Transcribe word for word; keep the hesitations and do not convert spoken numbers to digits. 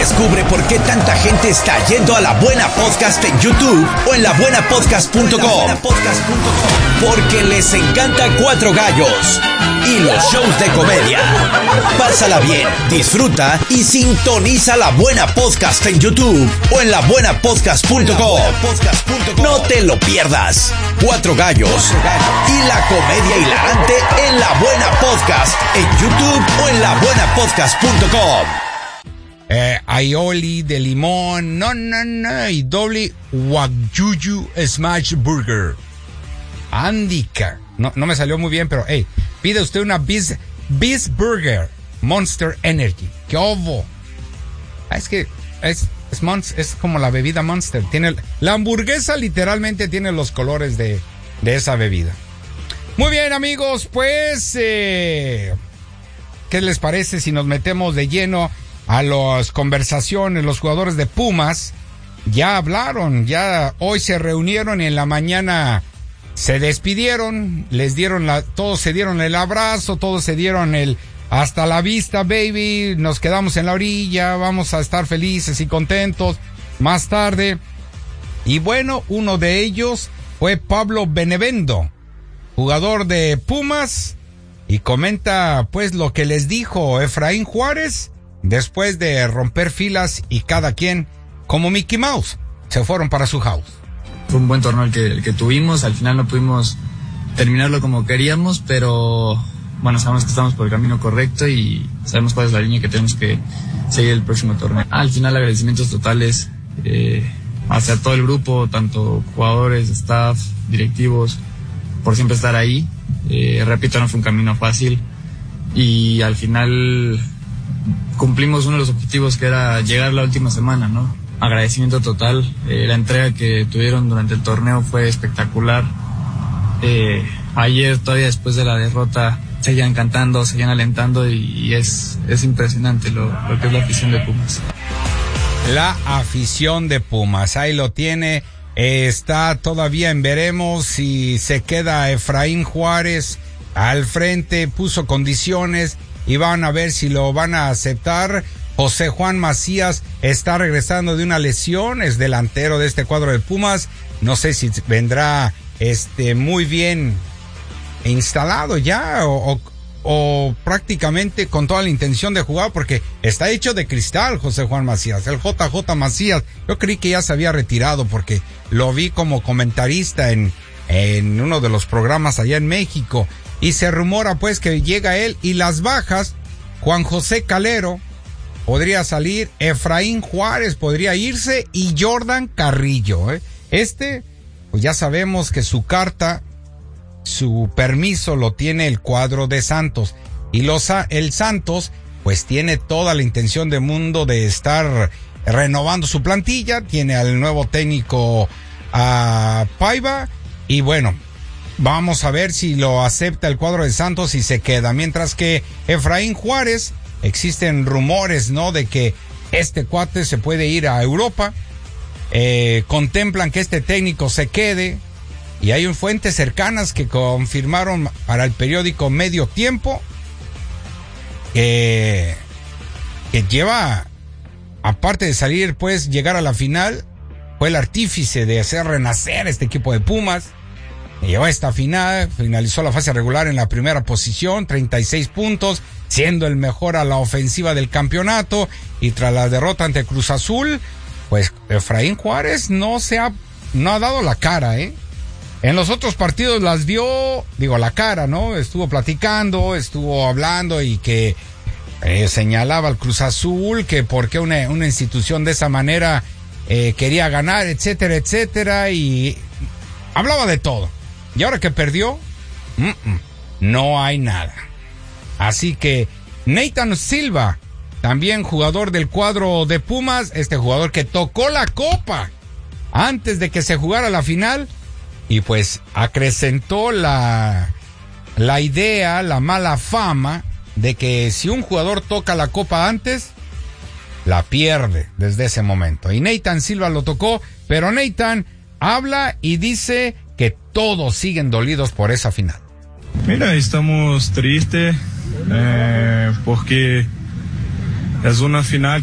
Descubre por qué tanta gente está yendo a La Buena Podcast en YouTube o en la buena podcast punto com. Porque les encanta Cuatro Gallos y los shows de comedia. Pásala bien, disfruta y sintoniza La Buena Podcast en YouTube o en la buena podcast punto com. No te lo pierdas. Cuatro Gallos y la comedia hilarante en La Buena Podcast en YouTube o en la buena podcast punto com. Eh, aioli de limón, no, no, no, y doble Wagyu Smash Burger. Andica. No, no me salió muy bien, pero hey, pide usted una Beast, Beast Burger Monster Energy. ¡Qué ovo! Ah, es que es, es, monst, es como la bebida Monster. Tiene, la hamburguesa literalmente tiene los colores de, de esa bebida. Muy bien, amigos, pues, eh, ¿qué les parece si nos metemos de lleno a las conversaciones? Los jugadores de Pumas ya hablaron, ya hoy se reunieron y en la mañana se despidieron, les dieron la, todos se dieron el abrazo, todos se dieron el hasta la vista, baby, nos quedamos en la orilla, vamos a estar felices y contentos más tarde. Y bueno, uno de ellos fue Pablo Benevendo, jugador de Pumas, y comenta pues lo que les dijo Efraín Juárez después de romper filas y cada quien, como Mickey Mouse, se fueron para su house. Fue un buen torneo el que, el que tuvimos, al final no pudimos terminarlo como queríamos, pero bueno, sabemos que estamos por el camino correcto y sabemos cuál es la línea que tenemos que seguir el próximo torneo. Al final agradecimientos totales eh, hacia todo el grupo, tanto jugadores, staff, directivos, por siempre estar ahí. Eh, repito, no fue un camino fácil y al final cumplimos uno de los objetivos que era llegar la última semana, ¿no? Agradecimiento total, eh, la entrega que tuvieron durante el torneo fue espectacular. Eh, ayer todavía después de la derrota seguían cantando, seguían alentando y, y es, es impresionante lo, lo que es la afición de Pumas. La afición de Pumas, ahí lo tiene, eh, está todavía en veremos si se queda Efraín Juárez al frente, puso condiciones y van a ver si lo van a aceptar. José Juan Macías está regresando de una lesión, es delantero de este cuadro de Pumas, no sé si vendrá este muy bien instalado ya o, o, o prácticamente con toda la intención de jugar, porque está hecho de cristal José Juan Macías, el J J Macías. Yo creí que ya se había retirado porque lo vi como comentarista en, en uno de los programas allá en México, y se rumora pues que llega él y las bajas, Juan José Calero podría salir, Efraín Juárez podría irse y Jordan Carrillo, ¿eh? Este, pues ya sabemos que su carta, su permiso lo tiene el cuadro de Santos, y los, el Santos pues tiene toda la intención del mundo de estar renovando su plantilla, tiene al nuevo técnico a Paiva, y bueno, vamos a ver si lo acepta el cuadro de Santos y se queda, mientras que Efraín Juárez, existen rumores, ¿no?, de que este cuate se puede ir a Europa, eh, contemplan que este técnico se quede, y hay un fuentes cercanas que confirmaron para el periódico Medio Tiempo que, que lleva, aparte de salir, pues llegar a la final, fue el artífice de hacer renacer este equipo de Pumas. Llegó a esta final, finalizó la fase regular en la primera posición, treinta y seis puntos, siendo el mejor a la ofensiva del campeonato, y tras la derrota ante Cruz Azul, pues Efraín Juárez no se ha, no ha dado la cara, ¿eh? En los otros partidos las dio, digo, la cara, ¿no? Estuvo platicando, estuvo hablando y que eh, señalaba al Cruz Azul, que por qué una, una institución de esa manera eh, quería ganar, etcétera, etcétera, y hablaba de todo. Y ahora que perdió, mm-mm, no hay nada. Así que Nathan Silva, también jugador del cuadro de Pumas, este jugador que tocó la copa antes de que se jugara la final, y pues acrecentó la, la idea, la mala fama de que si un jugador toca la copa antes, la pierde desde ese momento. Y Nathan Silva lo tocó, pero Nathan habla y dice que todos siguen dolidos por esa final. Mira, estamos tristes eh, porque es una final